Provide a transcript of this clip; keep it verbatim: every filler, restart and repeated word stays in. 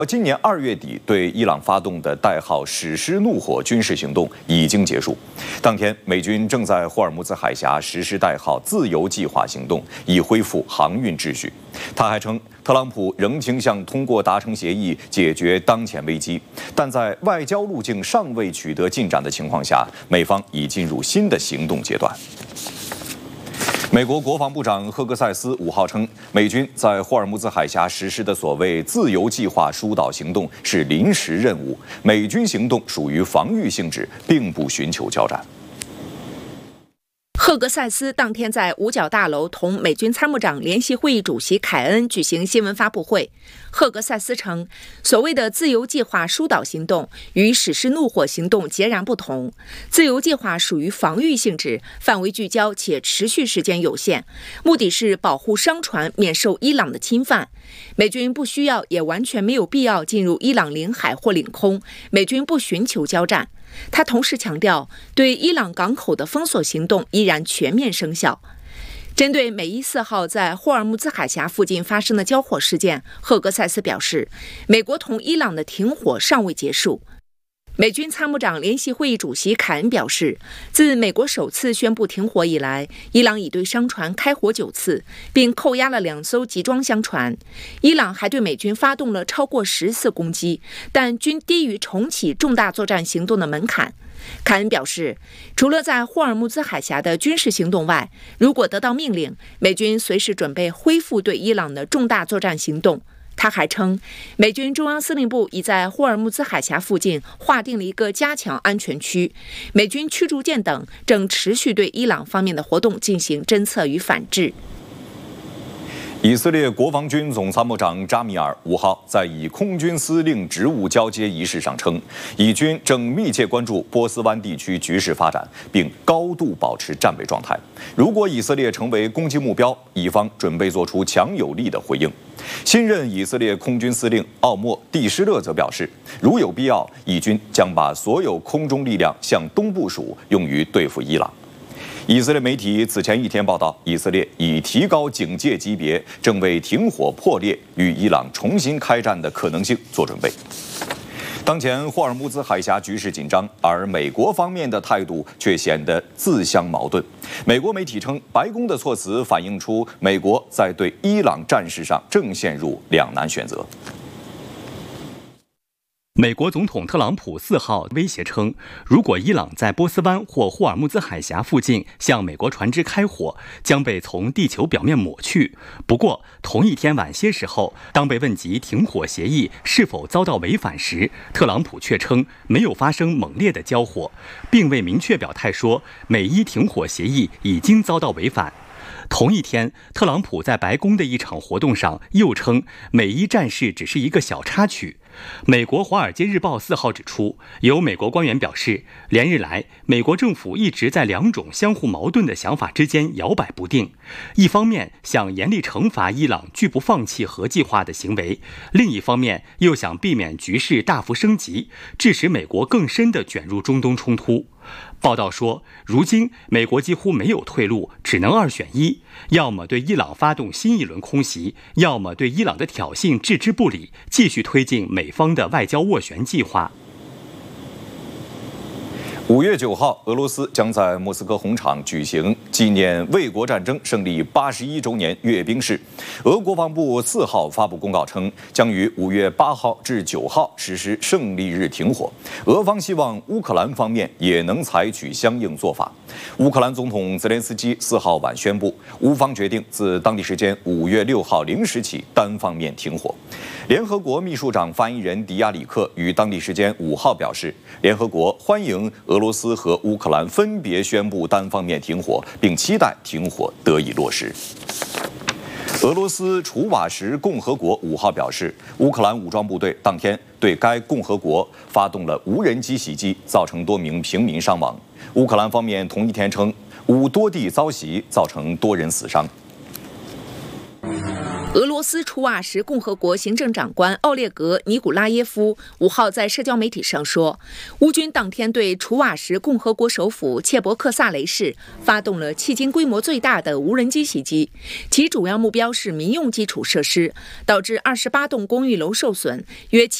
今年二月底对伊朗发动的代号“史诗怒火”军事行动已经结束。当天，美军正在霍尔木兹海峡实施代号“自由计划”行动，以恢复航运秩序。他还称，特朗普仍倾向通过达成协议解决当前危机，但在外交路径尚未取得进展的情况下，美方已进入新的行动阶段。美国国防部长赫格塞斯五号称，美军在霍尔木兹海峡实施的所谓“自由计划”疏导行动是临时任务，美军行动属于防御性质，并不寻求交战。 赫格塞斯当天在五角大楼同美军参谋长联席会议主席凯恩举行新闻发布会。赫格塞斯称，所谓的自由计划疏导行动与史诗怒火行动截然不同。自由计划属于防御性质，范围聚焦且持续时间有限，目的是保护商船免受伊朗的侵犯。美军不需要也完全没有必要进入伊朗领海或领空，美军不寻求交战。他同时强调，对伊朗港口的封锁行动依然全面生效。针对美伊四号在霍尔木兹海峡附近发生的交火事件，赫格塞斯表示，美国同伊朗的停火尚未结束。美军参谋长联席会议主席凯恩表示，自美国首次宣布停火以来，伊朗已对商船开火九次，并扣押了两艘集装箱船。伊朗还对美军发动了超过十次攻击，但均低于重启重大作战行动的门槛。凯恩表示，除了在霍尔木兹海峡的军事行动外，如果得到命令，美军随时准备恢复对伊朗的重大作战行动。他还称，美军中央司令部已在霍尔木兹海峡附近划定了一个加强安全区，美军驱逐舰等正持续对伊朗方面的活动进行侦测与反制。 以色列国防军总参谋长扎米尔五号在以空军司令职务交接仪式上称，以军正密切关注波斯湾地区局势发展，并高度保持战备状态。如果以色列成为攻击目标，以方准备做出强有力的回应。新任以色列空军司令奥莫蒂施勒则表示，如有必要，以军将把所有空中力量向东部署，用于对付伊朗。以色列媒体此前一天报道，以色列已提高警戒级别，正为停火破裂与伊朗重新开战的可能性做准备。当前霍尔木兹海峡局势紧张，而美国方面的态度却显得自相矛盾。美国媒体称，白宫的措辞反映出美国在对伊朗战事上正陷入两难选择。 美国总统特朗普四号威胁称，如果伊朗在波斯湾或霍尔木兹海峡附近向美国船只开火，将被从地球表面抹去。不过，同一天晚些时候，当被问及停火协议是否遭到违反时，特朗普却称没有发生猛烈的交火，并未明确表态说美伊停火协议已经遭到违反。同一天，特朗普在白宫的一场活动上又称，美伊战事只是一个小插曲。美国《华尔街日报》四号指出，有美国官员表示，连日来，美国政府一直在两种相互矛盾的想法之间摇摆不定。一方面想严厉惩罚伊朗拒不放弃核计划的行为，另一方面又想避免局势大幅升级，致使美国更深地卷入中东冲突。报道说，如今美国几乎没有退路，只能二选一，要么对伊朗发动新一轮空袭，要么对伊朗的挑衅置之不理，继续推进美方的外交斡旋计划。 五月九号，俄罗斯将在莫斯科红场举行纪念卫国战争胜利八十一周年阅兵式。俄国防部四号发布公告称，将于五月八号至九号实施胜利日停火。俄方希望乌克兰方面也能采取相应做法。乌克兰总统泽连斯基四号晚宣布，乌方决定自当地时间五月六号零时起单方面停火。联合国秘书长发言人迪亚里克于当地时间五号表示，联合国欢迎俄罗斯和乌克兰分别宣布单方面停火，并期待停火得以落实。俄罗斯楚瓦什共和国五号表示，乌克兰武装部队当天对该共和国发动了无人机袭击，造成多名平民伤亡。乌克兰方面同一天称，乌多地遭袭，造成多人死伤。 俄罗斯楚瓦什共和国行政长官奥列格·尼古拉耶夫五号在社交媒体上说，乌军当天对楚瓦什共和国首府切伯克萨雷市发动了迄今规模最大的无人机袭击，其主要目标是民用基础设施，导致二十八栋公寓楼受损，约